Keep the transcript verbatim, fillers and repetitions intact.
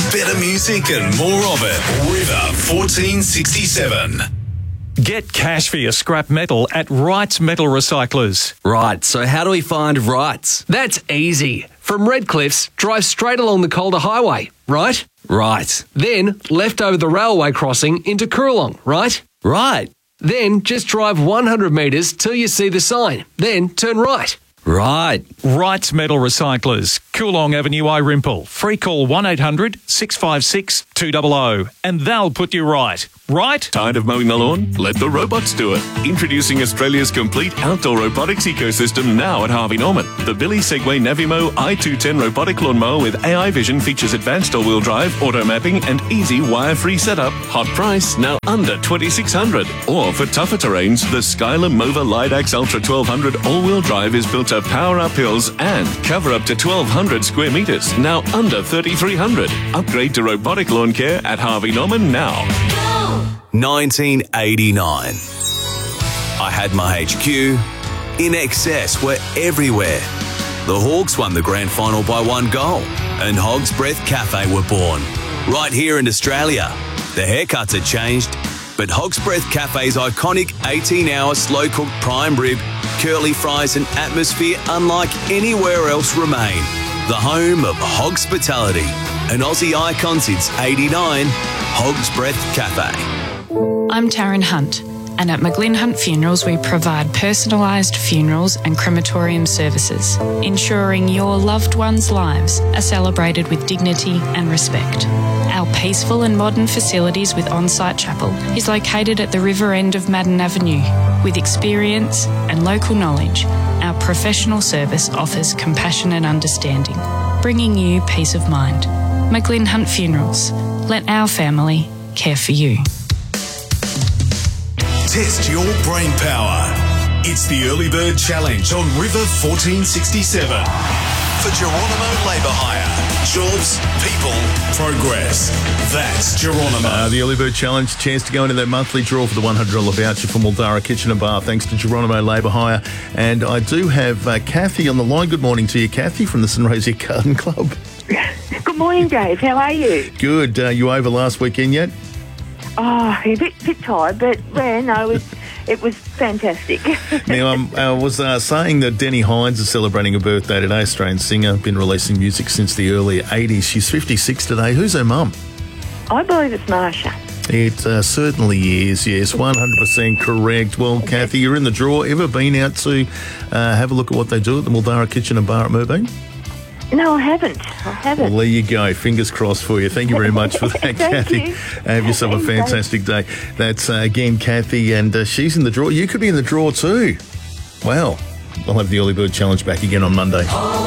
Better music and more of it. River fourteen sixty-seven. Get cash for your scrap metal at Wright's Metal Recyclers. Right, so how do we find Wright's? That's easy. From Redcliffs, drive straight along the Calder Highway, right? Right. Then, left over the railway crossing into Coorong, right? Right. Then, just drive one hundred metres till you see the sign. Then, turn right. Right. Wright's Metal Recyclers, Coorong Avenue, Irimple. Free call one eight hundred six five six two zero zero and they'll put you right. Right? Tired of mowing the lawn? Let the robots do it. Introducing Australia's complete outdoor robotics ecosystem now at Harvey Norman. The Billy Segway Navimo i two ten robotic lawnmower with A I vision features advanced all-wheel drive, auto mapping and easy wire-free setup. Hot price, now under twenty-six hundred dollars. Or for tougher terrains, the Skylar Mova Lidax Ultra twelve hundred all-wheel drive is built to power up hills and cover up to twelve hundred square metres, now under thirty-three hundred dollars. Upgrade to robotic lawn care at Harvey Norman now. nineteen eighty-nine. I had my H Q. In Excess were everywhere. The Hawks won the grand final by one goal, and Hog's Breath Cafe were born. Right here in Australia. The haircuts had changed, but Hog's Breath Cafe's iconic eighteen-hour slow-cooked prime rib, curly fries and atmosphere unlike anywhere else remain. The home of Hogspitality, an Aussie icon since eighty-nine, Hog's Breath Cafe. I'm Taryn Hunt, and at McGlynn Hunt Funerals we provide personalised funerals and crematorium services, ensuring your loved ones' lives are celebrated with dignity and respect. Our peaceful and modern facilities with on-site chapel is located at the river end of Madden Avenue. With experience and local knowledge, our professional service offers compassion and understanding, bringing you peace of mind. McGlynn Hunt Funerals. Let our family care for you. Test your brain power. It's the Early Bird Challenge on River fourteen sixty-seven. For Geronimo Labour Hire. Jobs, people, progress. That's Geronimo. Uh, the Early Bird Challenge, chance to go into that monthly draw for the one hundred dollars voucher for Muldara Kitchen and Bar, thanks to Geronimo Labour Hire. And I do have uh, Kathy on the line. Good morning to you, Kathy, from the St Rosia Garden Club. Good morning, Dave. How are you? Good. Uh, you over last weekend yet? Oh, a bit, bit tired, but yeah, no, it was, it was fantastic. Now, um, I was uh, saying that Denny Hines is celebrating a birthday today, Australian singer, been releasing music since the early eighties. She's fifty-six today. Who's her mum? I believe it's Marsha. It uh, certainly is, yes, one hundred percent correct. Well, Kathy, you're in the draw. Ever been out to uh, have a look at what they do at the Muldara Kitchen and Bar at Moorbeen? No, I haven't. I haven't. Well, there you go. Fingers crossed for you. Thank you very much for that, Thank Kathy. you. Have yourself a fantastic day. That's, uh, again, Kathy, and uh, she's in the draw. You could be in the draw too. Wow. I'll have the Early Bird Challenge back again on Monday.